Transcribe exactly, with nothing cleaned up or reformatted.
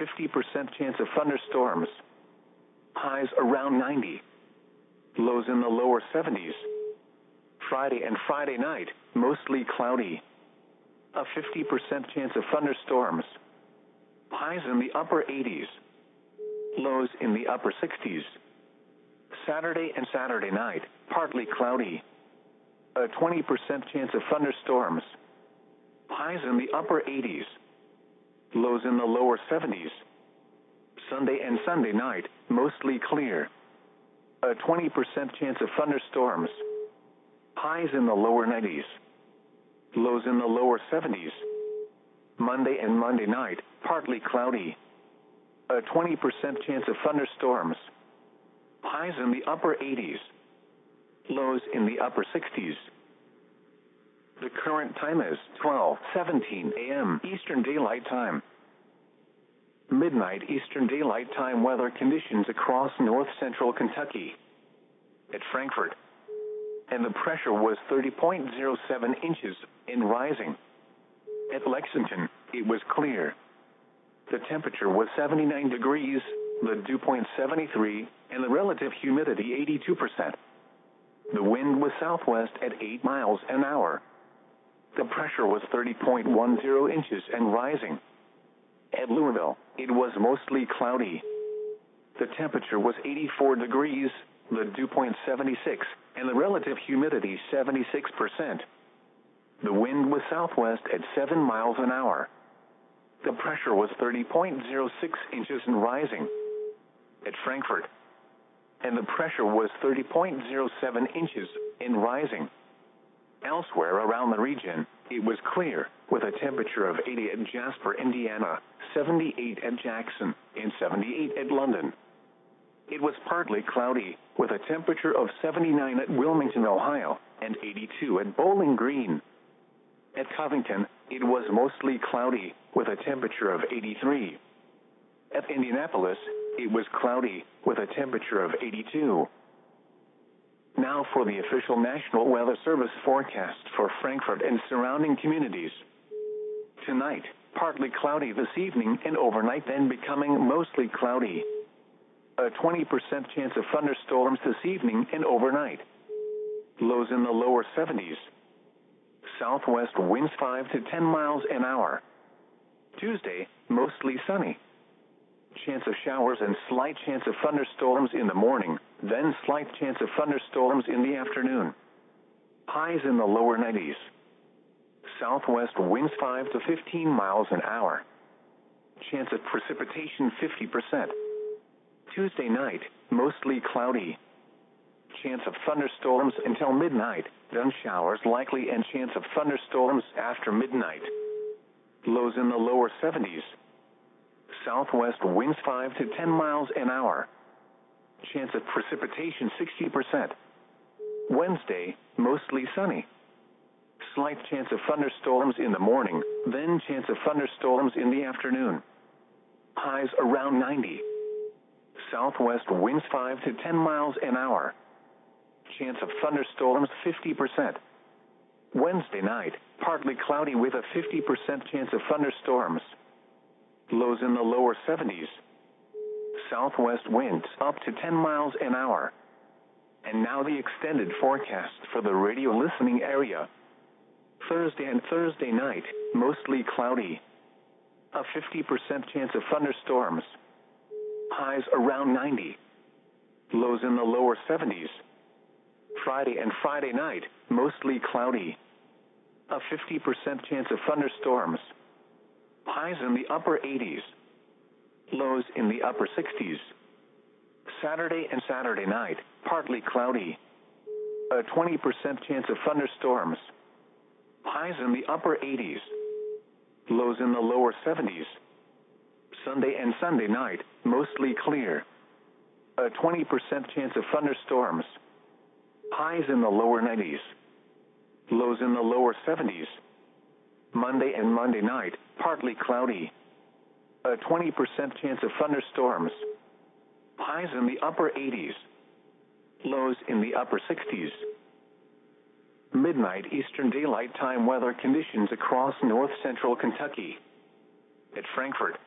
fifty percent chance of thunderstorms. Highs around ninety. Lows in the lower seventies. Friday and Friday night, mostly cloudy. A fifty percent chance of thunderstorms. Highs in the upper eighties. Lows in the upper sixties. Saturday and Saturday night, partly cloudy. A twenty percent chance of thunderstorms. Highs in the upper eighties. Lows in the lower seventies. Sunday and Sunday night, mostly clear. A twenty percent chance of thunderstorms. Highs in the lower nineties. Lows in the lower seventies. Monday and Monday night, partly cloudy. A twenty percent chance of thunderstorms. Highs in the upper eighties. Lows in the upper sixties. The current time is twelve seventeen a m Eastern Daylight Time. Midnight Eastern Daylight Time weather conditions across north central Kentucky. At Frankfort. And the pressure was thirty point zero seven inches and rising. At Lexington, it was clear. The temperature was seventy-nine degrees, the dew point seventy-three, and the relative humidity eighty-two percent. The wind was southwest at eight miles an hour. The pressure was thirty point one zero inches and rising. At Louisville, it was mostly cloudy. The temperature was eighty-four degrees, the dew point seventy-six, and the relative humidity seventy-six percent. The wind was southwest at seven miles an hour. The pressure was thirty point zero six inches and rising. At Frankfort. And the pressure was thirty point zero seven inches and rising. Elsewhere around the region, it was clear, with a temperature of eighty at Jasper, Indiana, seventy-eight at Jackson, and seventy-eight at London. It was partly cloudy, with a temperature of seventy-nine at Wilmington, Ohio, and eighty-two at Bowling Green. At Covington, it was mostly cloudy, with a temperature of eighty-three. At Indianapolis, it was cloudy, with a temperature of eighty-two. Now for the official National Weather Service forecast for Frankfort and surrounding communities. Tonight, partly cloudy this evening and overnight, then becoming mostly cloudy. A twenty percent chance of thunderstorms this evening and overnight. Lows in the lower seventies. Southwest winds five to ten miles an hour. Tuesday, mostly sunny. Chance of showers and slight chance of thunderstorms in the morning, then slight chance of thunderstorms in the afternoon. Highs in the lower nineties. Southwest winds five to fifteen miles an hour. Chance of precipitation fifty percent. Tuesday night, mostly cloudy. Chance of thunderstorms until midnight, then showers likely and chance of thunderstorms after midnight. Lows in the lower seventies. Southwest winds five to ten miles an hour. Chance of precipitation sixty percent. Wednesday, mostly sunny. Slight chance of thunderstorms in the morning, then chance of thunderstorms in the afternoon. Highs around ninety. Southwest winds five to ten miles an hour. Chance of thunderstorms fifty percent. Wednesday night, partly cloudy with a fifty percent chance of thunderstorms. Lows in the lower seventies. Southwest winds up to ten miles an hour. And now the extended forecast for the radio listening area. Thursday and Thursday night, mostly cloudy. A fifty percent chance of thunderstorms. Highs around ninety. Lows in the lower seventies. Friday and Friday night, mostly cloudy. A fifty percent chance of thunderstorms. Highs in the upper eighties. Lows in the upper sixties. Saturday and Saturday night, partly cloudy. A twenty percent chance of thunderstorms. Highs in the upper eighties. Lows in the lower seventies. Sunday and Sunday night, mostly clear. A twenty percent chance of thunderstorms. Highs in the lower nineties. Lows in the lower seventies. Monday and Monday night, partly cloudy. A twenty percent chance of thunderstorms. Highs in the upper eighties. Lows in the upper sixties. Midnight Eastern Daylight Time weather conditions across north central Kentucky. At Frankfort,